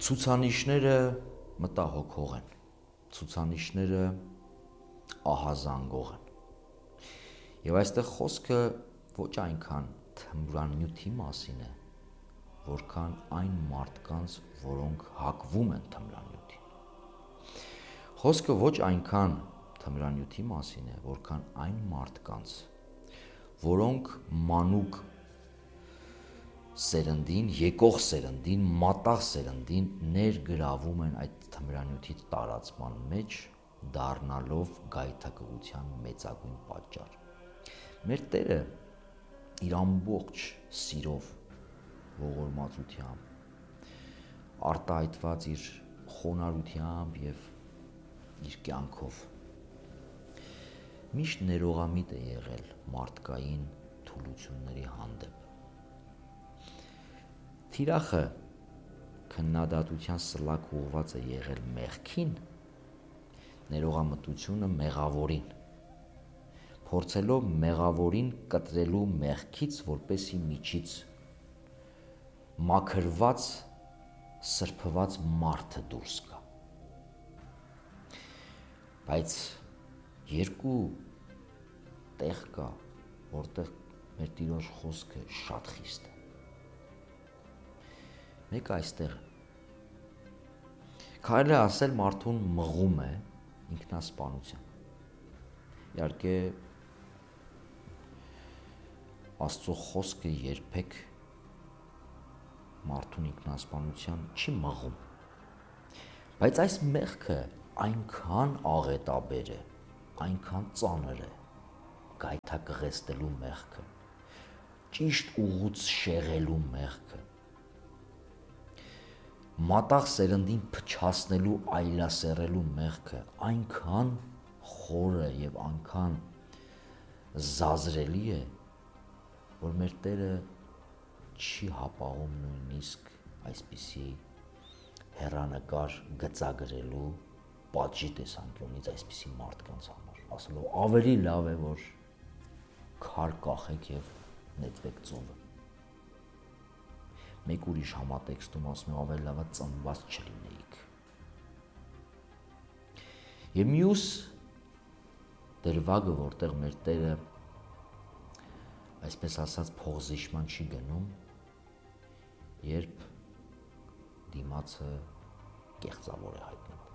Ցուցանիշները մտահոգող են, ցուցանիշները ահազանգող են։ Եվ այստեղ խոսքը ոչ այնքան թմրանյութի մասին է, որքան այն մարդկանց, որոնք հակվում են թմրանյութին։ Խոսքը ոչ այնքան թմրանյութի մասին է, որքան այն մարդկանց, որոնք մանուկ սերնդին, եկող սերնդին, մատաղ սերնդին ներգրավում են այդ թմրանյութի տարածման մեջ, դառնալով գայթակղության մեծագույն պատճառ։ Մեր Տերը իր ամբողջ սիրով, ողորմածությամբ, արտահայտված իր խոնարհությամբ եւ իր կյանքով միշտ ներողամիտ է եղել մարդկային թուլությունների հանդեպ։ Թիրախը քննադատության սլաք ուղղված է եղել մեղքին, ներողամտությունը մեղավորին, փորձելով մեղավորին կտրելու մեղքից, որպեսի միջից մաքրված, սրբված մարդը դուրս գա։ Բայց երկու տեղ կա, որտեղ մեր Տիրոջ խոսքը շատ խիստ է։ Մեկը այստեղ է։ Կարելի է ասել մարդուն մղում է ինքնասպանության։ Իհարկե Աստծո խոսքը երբեք մարդուն ինքնասպանության չի մղում։ Բայց այս մեղքը այնքան աղետաբեր է, այնքան ծանր է, գայթակղեցնելու մեղքը, ճիշտ ուղուց շեղելու մեղքը, մատաղ սերնդին փչացնելու, այլասերելու մեղքը այնքան խորը եւ այնքան զազրելի է, որ մեր Տերը չի հապաղում նույնիսկ այսպիսի հեռանկար գծագրելու պատժի տեսանկյունից այսպիսի մարդկանց համար, ասելով ավելի լավ է, որ քար կախեք եւ նետվեք ծովը։ Մեկ ուրիշ համատեքստում ասում է ավելի լավ է ծնված չլինեիք։ Եվ մյուս դրվագը, որտեղ մեր Տերը այսպես ասած փողզիշման չի գնում, երբ դիմացը կեղծավոր է հայտնված,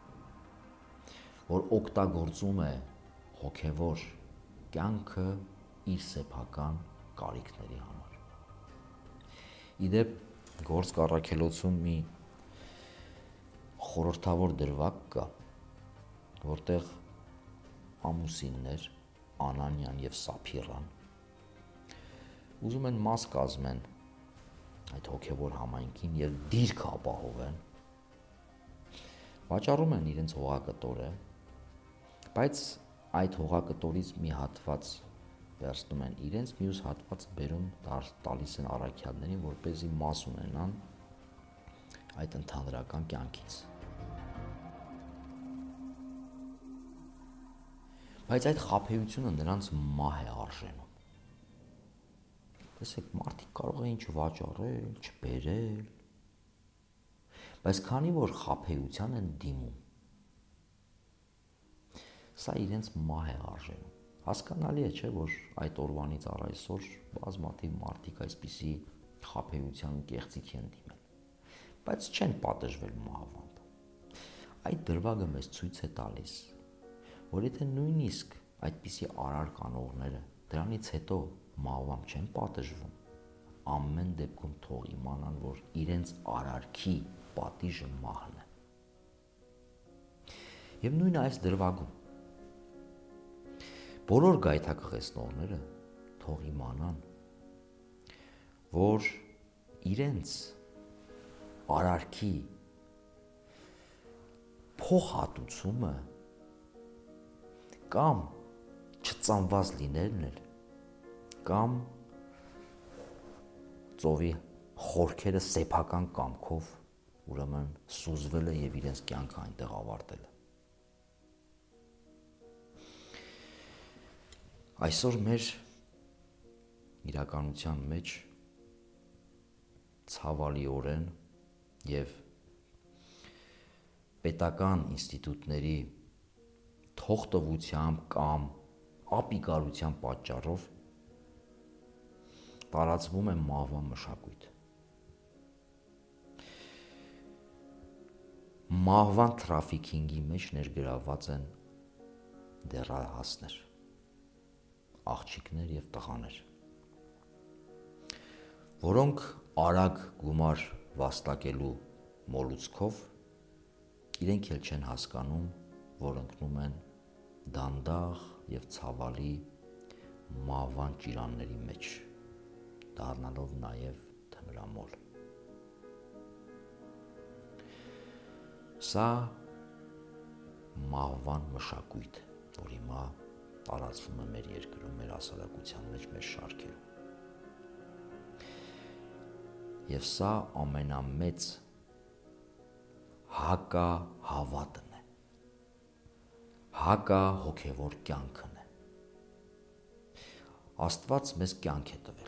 որ օգտագործում է հոգևոր կյանքը իր սեփական կարիքների համար։ Իդեպ Գործք առաքելոցում մի խորհրդավոր դրվագ կա, որտեղ ամուսիններ Անանյան եւ Սափիրան ուզում են մաս կազմեն այդ հոգևոր համայնքին եւ դիրք ապահովեն, վաճառում են իրենց հողակտորը, բայց այդ հողակտորից մի հատված վերցնում են իրենց, մյուս հատվածը բերում տալիս են առաքյալներին, որպեսզի մաս ունենան այդ ընդհանրական կյանքից։ Բայց այդ խաբեությունը նրանց մահ է արժենում։ Տեսեք, մարդիկ կարող են ինչ վաճառել, չբերել, բայց քանի որ խաբեության են դիմում, սա իրենց մահ է արժենում։ Հասկանալի է, չէ, որ այդ օրվանից առ այսօր բազմաթիվ մարդիկ այսպիսի խաբեության կեղծիքի են դիմել, բայց չեն պատժվել մահվամբ։ Այդ դրվագը մեզ ցույց է տալիս, որ եթե նույնիսկ այդպիսի արարք անողները դրանից հետո մահվամբ չեն պատժվում, ամեն դեպքում թող իմանան, որ իրենց արարքի պատիժը մահն է։ Եվ նույնը այս դրվագում բոլոր գայթակղեցնողները թող իմանան, որ իրենց արարքի փոխհատուցումը կամ չծանված լինելն էլ, կամ ծովի խորքերը սեփական կամքով ուրեմն սուզվել է եւ իրենց կյանքը այնտեղ ավարտել է։ Այսօր մեր իրականության մեջ ցավալիորեն եւ պետական ինստիտուտների թողտվությամբ կամ ապիկարության պատճառով տարածվում է մահվան մշակույթ։ Մահվան թրաֆիքինգի մեջ ներգրավված են դեռահասներ, աղջիկներ և տղաներ, որոնք արագ գումար վաստակելու մոլուցքով իրենք էլ չեն հասկանում, որ ընկնում են դանդաղ և ցավալի մահվան ճիրանների մեջ, դառնալով նաև թմրամոլ։ Սա մահվան մշակույթ է, որ հիմա տարածվում է մեր երկրում, մեր հասարակության մեջ, մեր շարքերում։ Եվ սա ամենամեծ հակահավատն է, հակահոգևոր կյանքն է։ Աստված մեզ կյանք է տվել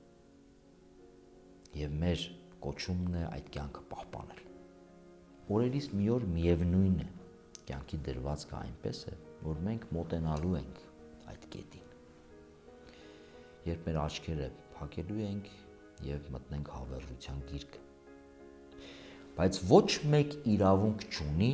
և մեր կոչումն է այդ կյանքը պահպանել։ Օրերից մի օր միևնույն է, կյանքի դրվածքը այնպես է, որ մենք մոտենալու ենք այդ կետին, երբ մեր աչքերը փակելու ենք և մտնենք հավերժության գիրկը, բայց ոչ մեկ իրավունք չունի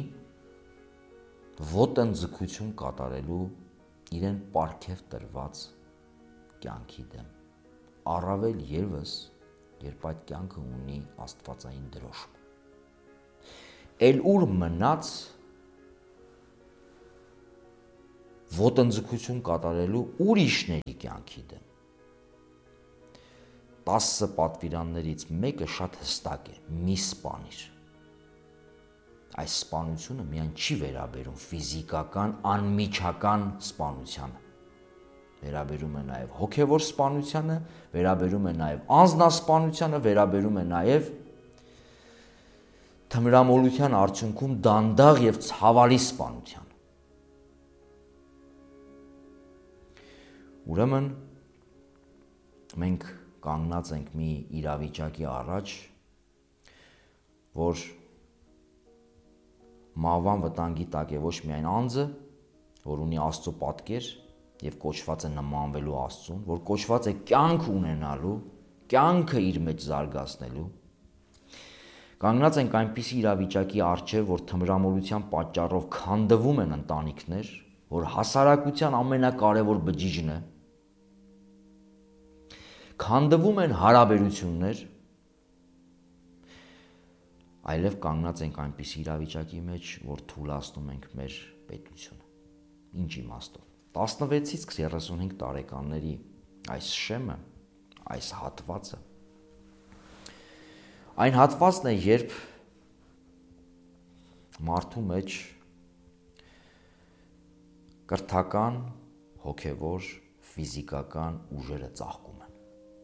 ոտնձգություն կատարելու իրեն պարգև տրված կյանքի դեմ, առավել ևս, երբ այդ կյանքը ունի աստվածային դրոշմ։ Էլ ուր մնաց ոտնձգություն կատարելու ուրիշների կյանքի դեմ։ 10 պատվիրաններից մեկը շատ հստակ է՝ մի սպանիր։ Այս սպանությունը միայն չի վերաբերում ֆիզիկական, անմիջական սպանությանը, վերաբերում է նաև հոգևոր սպանությանը, վերաբերում է նաև անձնասպանությանը, վերաբերում է նաև թմրամոլության արդյունքում դանդաղ և ցավալի սպանությանը։ Ուրեմն մենք կանգնած ենք մի իրավիճակի առաջ, որ մահվան վտանգի տակ է ոչ միայն անձը, որ ունի Աստծո պատկեր և կոչված է նմանվելու Աստծուն, որ կոչված է կյանք ունենալու, կյանքը իր մեջ զարգացնելու, կանգնած ենք այնպիսի իրավիճակի առջև, որ թմրամոլության պատճառով քանդվում են ընտանիքներ, որ հասարակության ամենակարևոր բջիջն է, քանդվում են հարաբերություններ, այլև կանգնած ենք այնպիսի իրավիճակի մեջ, որ թուլացնում ենք մեր պետությունը։ Ինչ իմաստով։ 16-ից 35 տարեկանների այս շեմը, այս հատվածը, այն հատվածն է, երբ մարդու մեջ կրթական, հոգևոր, ֆիզիկական ուժերը ծաղկում են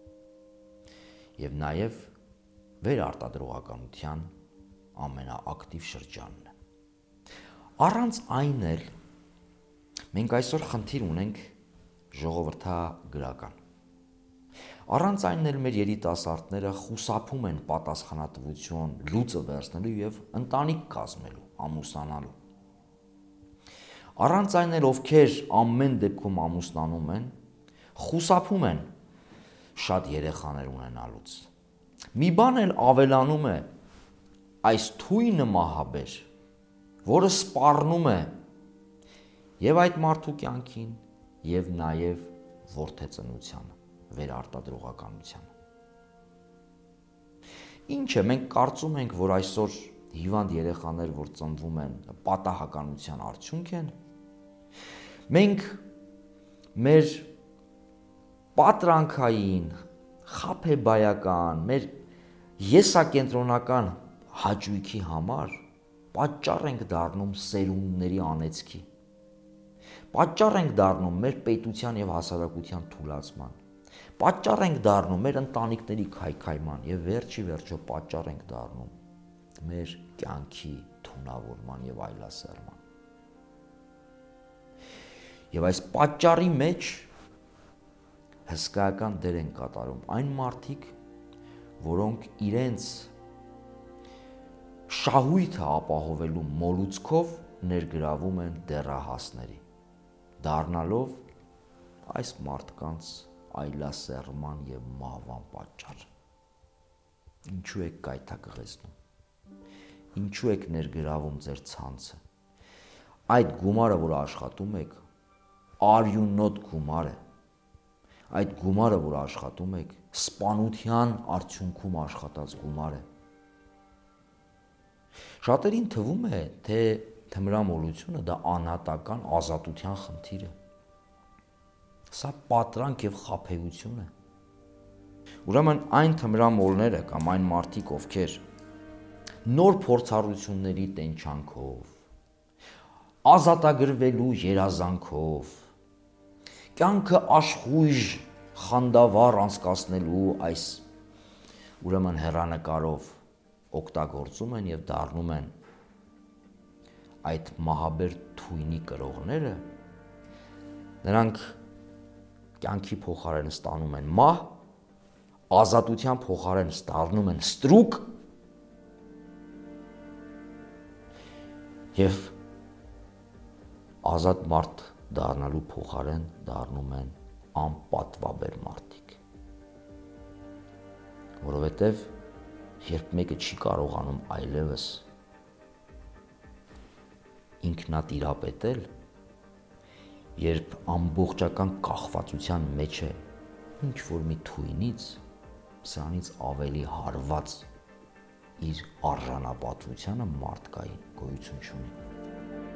և նաև վերարտադրողականության ամենաակտիվ շրջանն է։ Առանց այն էլ մենք այսօր խնդիր ունենք ժողովրդագրական։ Առանց այն էլ մեր երիտասարդները խուսափում են պատասխանատվություն լուծը վերցնելու և ընտանիք կազմելու, ամուսնանալու։ Առանց այն էլ ովքեր ամեն դեպքում ամուսնանում են, խուսափում են շատ երեխաներ ունենալուց։ Մի բան էլ ավելանում է այս թույնը մահաբեր, որը սպառնում է և այդ մարդու կյանքին և նաև որդեծնությանը, վերարտադրողականությանը։ Ինչ է, մենք կարծում ենք, որ այսօր հիվանդ երեխաներ, որ ծնվում են, պատահականության արդյունք են։ Մենք մեր պատրանքային, խաբեբայական, մեր եսակենտրոնական հաճույքի համար պատճառ ենք դառնում սերունդների անեծքի, պատճառ ենք դառնում մեր պետության և հասարակության թուլացման, պատճառ ենք դառնում մեր ընտանիքների քայքայման և վերջի վերջո պատճառ ենք դառնում մեր կյանքի թունավորման և այլասերման։ Եվ այս պատճառի մեջ հսկայական դեր են կատարում այն մարդիկ, որոնք իրենց շահույթը ապահովելու մոլուցքով ներգրավում են դեռահասների, դառնալով այս մարդկանց այլասերման եւ մահվան պատճառ։ Ինչու եք կայթակղեցնում։ Ինչու եք ներգրավում ձեր ցանցը։ Այդ գումարը, որ աշխատում եք, արյունոտ գումար է։ Այդ գումարը, որ աշխատում եք, սպանության արդյունքում աշխատած գումար է։ Շատերին թվում է, թե թմրամոլությունը դա անհատական ազատության խնդիր է։ Սա պատրանք եւ խաբեություն է։ Ուրեմն այն թմրամոլները կամ այն մարդիկ, ովքեր նոր փորձառությունների տենչանքով, ազատագրվելու երազանքով, կյանքը աշխույժ խանդավառ անցկացնելու այս ուրեմն հեռանկարով օգտագործում են եւ դառնում են այդ մահաբեր թույնի կրողները, նրանք կյանքի փոխարեն ստանում են մահ, ազատության փոխարեն ստանում են ստրուկ եւ ազատ մարդ դառնալու փոխարեն դառնում են անպատվաբեր մարդիկ, որովհետեւ երբ մեկը չի կարողանում այլևս ինքնատիրապետել, երբ ամբողջական կախվածության մեջ է ինչ որ մի թույնից, սրանից ավելի հարված իր արժանապատվությանը մարդկային գոյություն չունի։